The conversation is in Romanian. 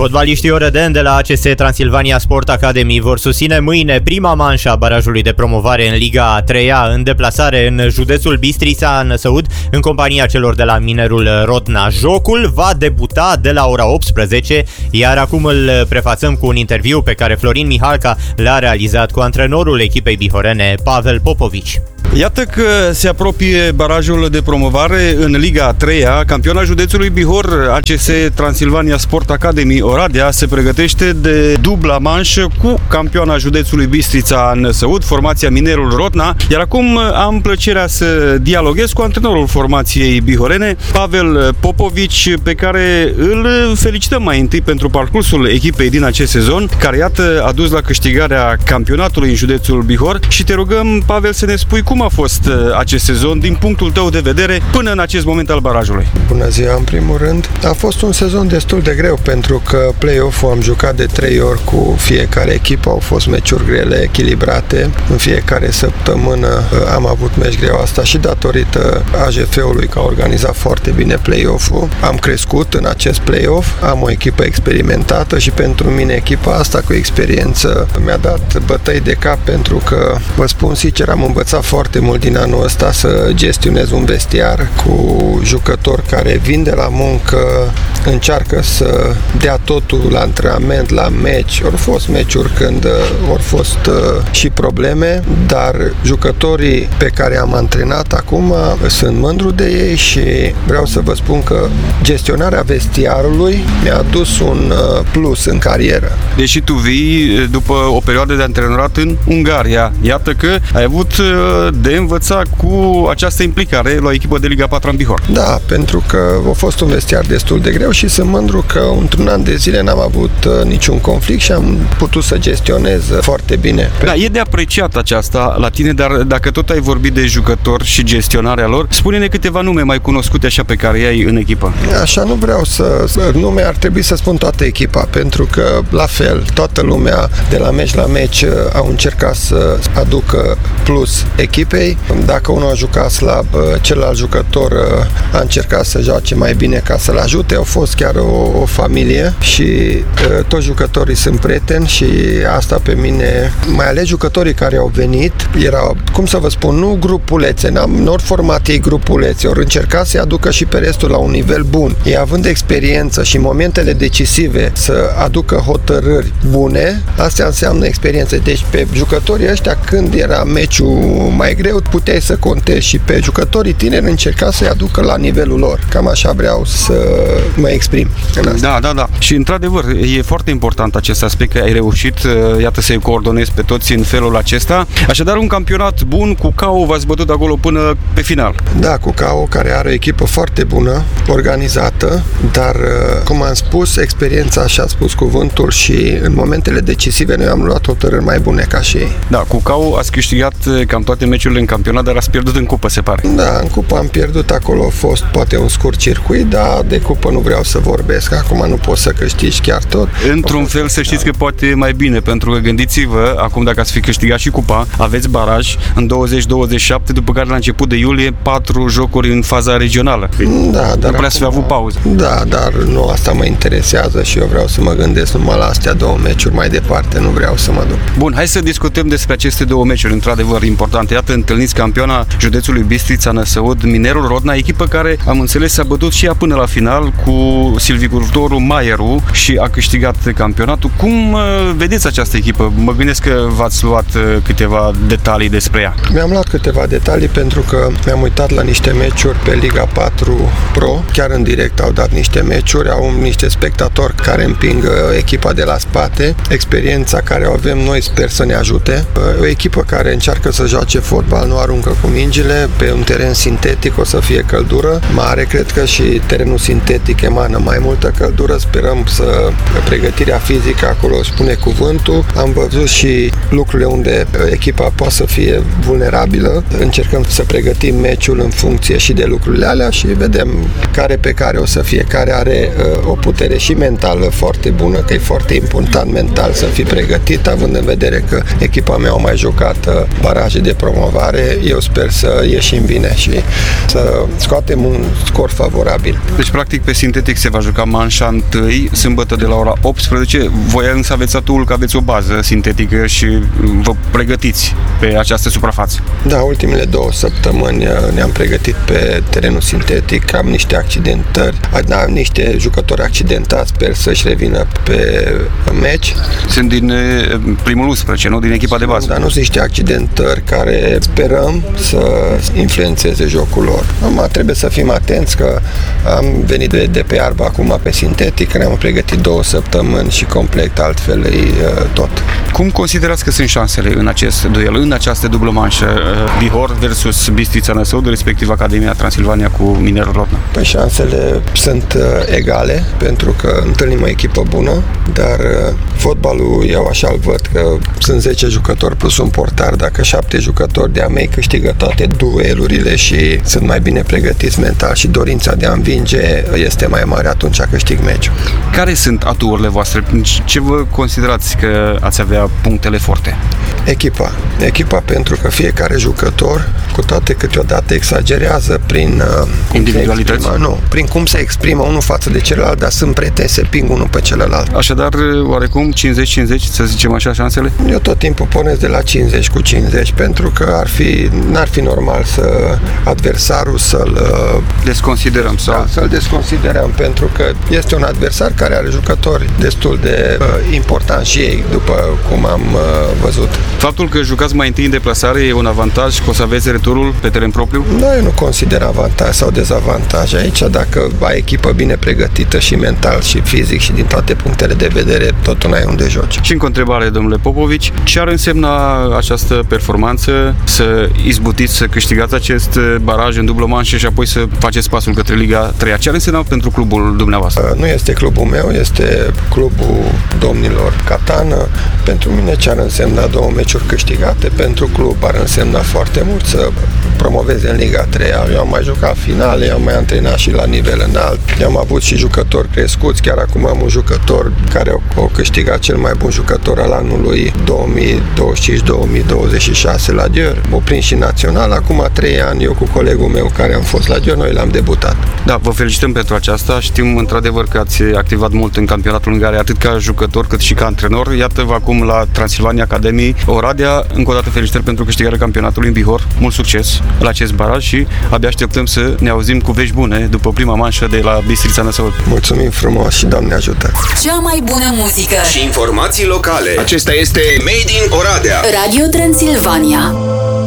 Fotbaliștii Orădeni de la ACS Transilvania Sport Academy vor susține mâine prima manșă a barajului de promovare în Liga a 3-a în deplasare în județul Bistrița, Năsăud, în compania celor de la Minerul Rodna. Jocul va debuta de la ora 18, iar acum îl prefațăm cu un interviu pe care Florin Mihalca l-a realizat cu antrenorul echipei bihorene, Pavel Popovici. Iată că se apropie barajul de promovare în Liga a 3-a. Campioana județului Bihor, ACS Transilvania Sport Academy Oradea, se pregătește de dubla manșă cu campioana județului Bistrița Năsăud, formația Minerul Rodna. Iar acum am plăcerea să dialoghez cu antrenorul formației bihorene, Pavel Popovici, pe care îl felicităm mai întâi pentru parcursul echipei din acest sezon, care iată a dus la câștigarea campionatului în județul Bihor, și te rugăm, Pavel, să ne spui cum a fost acest sezon din punctul tău de vedere până în acest moment al barajului. Bună ziua, în primul rând. A fost un sezon destul de greu pentru că play-off-ul am jucat de 3 ori cu fiecare echipă, au fost meciuri grele, echilibrate. În fiecare săptămână am avut meci greu, asta și datorită AJF-ului că a organizat foarte bine play-off-ul. Am crescut în acest play-off, am o echipă experimentată și pentru mine echipa asta cu experiență mi-a dat bătăi de cap pentru că, vă spun sincer, am învățat foarte mult din anul ăsta să gestionez un vestiar cu jucători care vin de la muncă, încearcă să dea totul la antrenament, la meci. Au fost meciuri când au fost și probleme, dar jucătorii pe care am antrenat acum sunt mândru de ei și vreau să vă spun că gestionarea vestiarului mi-a adus un plus în carieră. Deși tu vii după o perioadă de antrenorat în Ungaria, iată că ai avut de învăța cu această implicare la o echipă de Liga 4 în Bihor. Da, pentru că a fost un vestiar destul de greu și sunt mândru că într-un an de zile n-am avut niciun conflict și am putut să gestionez foarte bine. Da, e de apreciat aceasta la tine, dar dacă tot ai vorbit de jucători și gestionarea lor, spune-ne câteva nume mai cunoscute așa pe care i-ai în echipă. Așa nu vreau să... Nume ar trebui să spun toată echipa, pentru că la fel, toată lumea de la meci la meci au încercat să aducă plus echipei. Dacă unul a jucat slab, celălalt jucător a încercat să joace mai bine ca să-l ajute. Au fost chiar o familie și toți jucătorii sunt prieteni și asta pe mine, mai ales jucătorii care au venit, erau, cum să vă spun, nu grupulețe, n-au format ei grupulețe, ori încercat să-i aducă și pe restul la un nivel bun. Ei, având experiență și momentele decisive să aducă hotărâri bune, asta înseamnă experiență. Deci pe jucătorii ăștia, când era meciul mai greu, puteai să contezi și pe jucătorii tineri, încerca să-i aducă la nivelul lor. Cam așa vreau să mă exprim în asta. Da. Și într-adevăr, e foarte important acest aspect, că ai reușit, iată, să-i coordonezi pe toți în felul acesta. Așadar, un campionat bun, cu CAO v-ați bătut acolo până pe final. Da, cu CAO, care are o echipă foarte bună, organizată, dar, cum am spus, experiența, și a spus cuvântul, și în momentele decisive noi am luat hotărâri mai bune ca și ei. Da, cu CAO ați câștigat cam toate meciurile în campionat, dar ați pierdut în cupă, se pare. Da, în cupă am pierdut, acolo a fost poate un scurt circuit, dar de cupă nu vreau să vorbesc, acum nu poți să câștigi chiar tot. Într-un fel, să știți că poate e mai bine, pentru că gândiți-vă, acum dacă ați fi câștigat și cupa, aveți baraj în 20-27, după care la început de iulie 4 jocuri în faza regională. Da, dar nu prea să fi avut pauză. Da, dar nu asta mă interesează și eu vreau să mă gândesc numai la astea două meciuri, mai departe nu vreau să mă duc. Bun, hai să discutăm despre aceste două meciuri, într-adevăr importante. Iată, întâlniți campioana județului Bistrița Năsăud, Minerul Rodna, echipă care, am înțeles, s-a bătut și ea până la final cu silvicultorul Maieru și a câștigat campionatul. Cum vedeți această echipă? Mă gândesc că v-ați luat câteva detalii despre ea. Mi-am luat câteva detalii pentru că mi-am uitat la niște meciuri pe Liga 4 Pro, chiar în direct au dat niște meciuri, au niște spectatori care împing echipa de la spate. Experiența care o avem noi sper să ne ajute. O echipă care încearcă să joace fotbal, nu aruncă cu mingile, pe un teren sintetic o să fie căldură mare, cred că și terenul sintetic emană mai multă căldură, sperăm să pregătirea fizică acolo spune cuvântul. Am văzut și lucrurile unde echipa poate să fie vulnerabilă, încercăm să pregătim meciul în funcție și de lucrurile alea și vedem care pe care o să fie, care are o putere și mentală foarte bună, că e foarte important mental să fii pregătit, având în vedere că echipa mea a mai jucat baraje de promovare promovare, eu sper să ieșim bine și să scoatem un scor favorabil. Deci, practic, pe sintetic se va juca manșa întâi, sâmbătă de la ora 18. Voi însă aveți atul că aveți o bază sintetică și vă pregătiți pe această suprafață. Da, ultimele 2 săptămâni ne-am pregătit pe terenul sintetic, am niște accidentări, niște jucători accidentați, sper să-și revină pe meci. Sunt din primul 11, nu? Din echipa de bază. Dar nu sunt niște accidentări care sperăm să influențeze jocul lor. Acum trebuie să fim atenți că am venit de pe iarbă acum pe sintetic, ne-am pregătit 2 săptămâni și complet altfel tot. Cum considerați că sunt șansele în acest duel, în această dublă manșă, Bihor versus Bistrița Năsăud, respectiv Academia Transilvania cu Minerul Rodna? Păi șansele sunt egale, pentru că întâlnim o echipă bună, dar fotbalul eu așa-l văd că sunt 10 jucători plus un portar. Dacă 7 jucători de-a mei câștigă toate duelurile și sunt mai bine pregătiți mental și dorința de a învinge este mai mare, atunci câștig meciul. Care sunt aturile voastre? Ce vă considerați că ați avea punctele forte? Echipa, pentru că fiecare jucător, cu toate câteodată exagerează prin individualități? Prin cum se exprimă unul față de celălalt, dar sunt prieteni, se ping unul pe celălalt. Așadar, oarecum 50-50, să zicem așa, șansele? Eu tot timpul pornesc de la 50 cu 50, pentru că n-ar fi normal să adversarul să-l desconsiderăm să-l desconsiderăm, pentru că este un adversar care are jucători destul de importanți și ei, după cum am văzut. Faptul că jucați mai întâi în deplasare e un avantaj, că o să aveți returul pe teren propriu? Da, eu nu consider avantaj sau dezavantaj. Aici, dacă ai echipă bine pregătită și mental și fizic și din toate punctele de vedere, tot una e unde joci. Și încă o întrebare, domnule Popovici, ce ar însemna această performanță să izbutiți, să câștigați acest baraj în dublă manșă și apoi să faceți pasul către Liga 3? Ce ar însemna pentru clubul dumneavoastră? Nu este clubul meu, este clubul domnilor Catană. Pentru mine ce ar însemna 2 meciuri câștigate? Pentru club ar însemna foarte mult să promoveze în Liga 3. Eu am mai jucat finale, eu am mai antrenat și la nivel înalt. Eu am avut și jucători crescuți, chiar acum am un jucător care a câștigat cel mai bun jucător al anului 2025-2026 la Dior. M-a prins și național. Acum 3 ani eu cu colegul meu care am fost la Dior, noi l-am debutat. Da, vă felicităm pentru aceasta. Știm într-adevăr că ați activat mult în campionatul Ungaria, atât ca jucător cât și ca antrenor. Iată-vă acum la Transilvania Academy Oradea. Încă o dată felicitări pentru câștigarea campionatului în Bihor. Mult succes la acest baraj și abia așteptăm să ne auzim cu vești bune după prima manșă de la Bistrița Năsăud. Mulțumim frumos și Doamne ajută! Cea mai bună muzică și informații locale. Acesta este Made in Oradea. Radio Transilvania.